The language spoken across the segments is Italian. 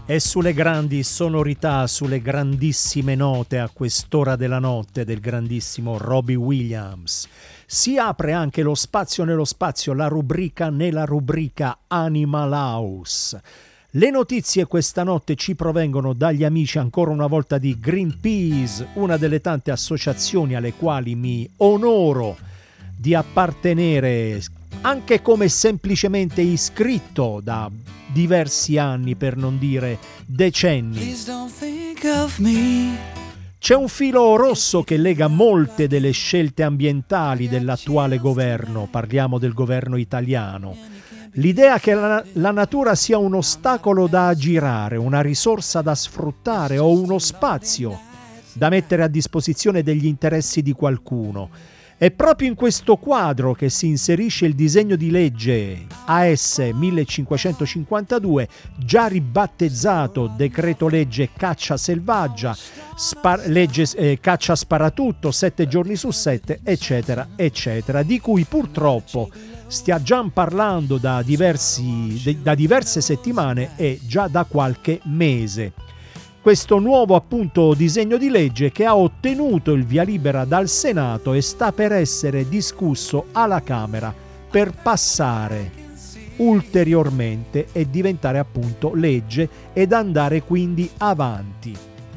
E sulle grandi sonorità, sulle grandissime note a quest'ora della notte del grandissimo Robbie Williams. Si apre anche lo spazio nello spazio, la rubrica nella rubrica Animal House. Le notizie questa notte ci provengono dagli amici ancora una volta di Greenpeace, una delle tante associazioni alle quali mi onoro di appartenere anche come semplicemente iscritto da diversi anni, per non dire decenni. C'è un filo rosso che lega molte delle scelte ambientali dell'attuale governo, parliamo del governo italiano. L'idea che la natura sia un ostacolo da aggirare, una risorsa da sfruttare o uno spazio da mettere a disposizione degli interessi di qualcuno. È proprio in questo quadro che si inserisce il disegno di legge AS 1552, già ribattezzato decreto legge caccia selvaggia, legge caccia sparatutto, 7 giorni su 7, eccetera, eccetera, di cui purtroppo stia già parlando da diverse settimane e già da qualche mese. Questo nuovo appunto disegno di legge che ha ottenuto il via libera dal Senato e sta per essere discusso alla Camera per passare ulteriormente e diventare appunto legge ed andare quindi avanti.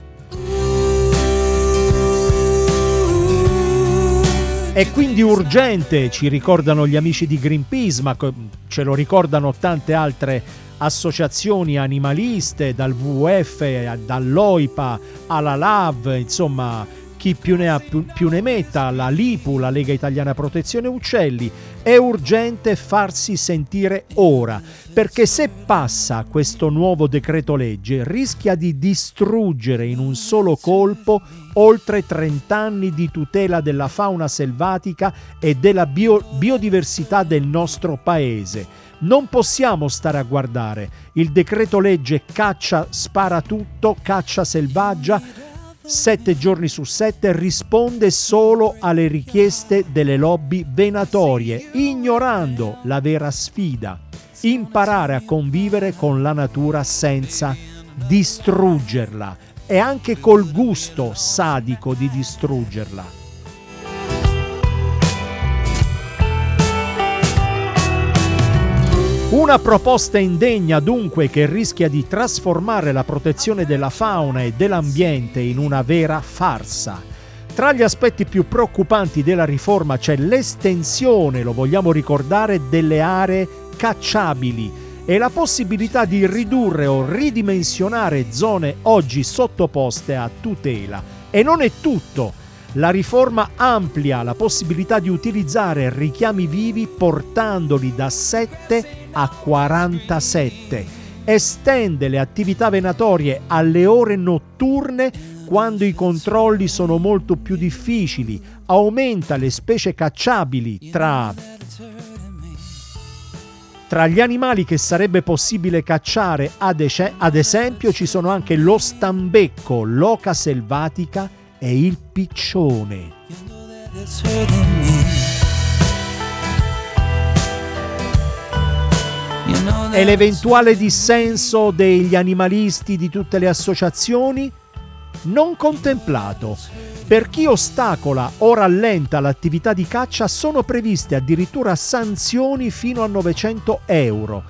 È quindi urgente, ci ricordano gli amici di Greenpeace, ma ce lo ricordano tante altre associazioni animaliste, dal WWF, dall'OIPA alla LAV, insomma chi più ne ha più ne metta, la LIPU, la Lega Italiana Protezione Uccelli. È urgente farsi sentire ora, perché se passa questo nuovo decreto legge rischia di distruggere in un solo colpo oltre 30 anni di tutela della fauna selvatica e della biodiversità del nostro paese. Non possiamo stare a guardare. Il decreto legge caccia sparatutto, caccia selvaggia, 7 giorni su 7 risponde solo alle richieste delle lobby venatorie, ignorando la vera sfida: imparare a convivere con la natura senza distruggerla e anche col gusto sadico di distruggerla. Una proposta indegna dunque che rischia di trasformare la protezione della fauna e dell'ambiente in una vera farsa. Tra gli aspetti più preoccupanti della riforma c'è l'estensione, lo vogliamo ricordare, delle aree cacciabili e la possibilità di ridurre o ridimensionare zone oggi sottoposte a tutela. E non è tutto. La riforma amplia la possibilità di utilizzare richiami vivi portandoli da 7 a 47. Estende le attività venatorie alle ore notturne quando i controlli sono molto più difficili. Aumenta le specie cacciabili. Tra gli animali che sarebbe possibile cacciare, ad esempio, ci sono anche lo stambecco, l'oca selvatica e il piccione. E l'eventuale dissenso degli animalisti di tutte le associazioni? Non contemplato. Per chi ostacola o rallenta l'attività di caccia sono previste addirittura sanzioni fino a 900 euro.